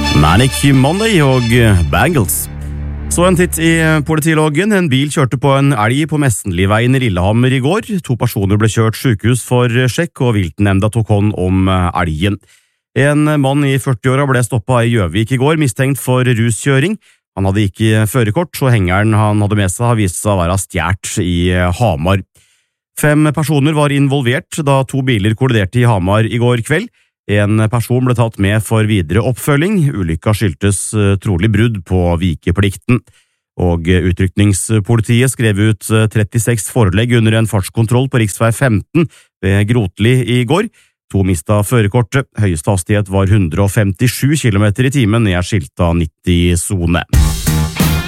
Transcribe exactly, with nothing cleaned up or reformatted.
Manic Monday og Bangles. Så en titt i politiloggen. En bil kjørte på en elg på Messenliveien i Lillehammer i går. To personer ble kjørt sykehus for sjekk, og viltnemnda tok hånd om elgen. En mann i førtiåra ble stoppet i Gjøvik i går, mistenkt for ruskjøring. Han hadde ikke førerkort, så hengeren han hadde med seg har vist seg å være stjålet i Hamar. Fem personer var involvert da to biler kolliderte i Hamar i går kveld. En person ble tatt med for videre oppfølging. Ulykka skyldtes trolig brudd på vikeplikten. Og utrykningspolitiet skrev ut trettiseks forelegg under en fartskontroll på riksvei femten ved Grotli i går. To mistet førerkortet. Høyeste hastighet var hundre og femtisju kilometer i timen i skilta nitti-sone.